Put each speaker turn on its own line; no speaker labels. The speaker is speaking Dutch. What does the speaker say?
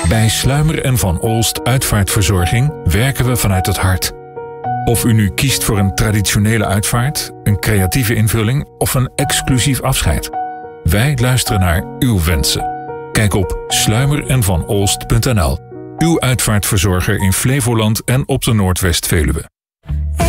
Bij Sluimer en Van Olst Uitvaartverzorging werken we vanuit het hart. Of u nu kiest voor een traditionele uitvaart, een creatieve invulling of een exclusief afscheid. Wij luisteren naar uw wensen. Kijk op sluimerenvanolst.nl. Uw uitvaartverzorger in Flevoland en op de Noordwest-Veluwe.